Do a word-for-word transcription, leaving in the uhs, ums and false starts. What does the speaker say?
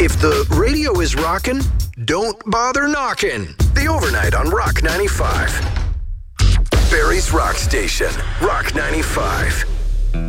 If the radio is rockin', don't bother knocking. The Overnight on Rock ninety-five. Barrie's Rock Station, Rock ninety-five.